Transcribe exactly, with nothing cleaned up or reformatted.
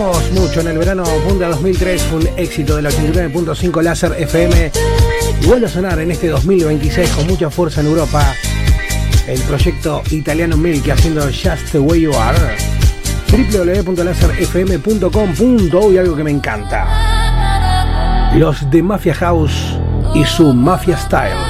Mucho en el verano Punta dos mil tres, fue un éxito del ochenta y nueve punto cinco Láser F M y vuelve a sonar en este dos mil veintiséis con mucha fuerza en Europa. El proyecto italiano Milk haciendo Just the Way You Are. doble u doble u doble u punto láser f m punto com punto u y algo que me encanta: los de Mafia House y su Mafia Style.